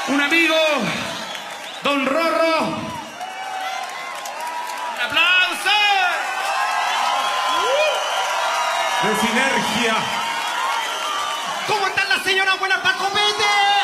un amigo, Don Rorro. ¡Un aplauso! De Sinergia. ¿Cómo está la señora buena Paco Pete?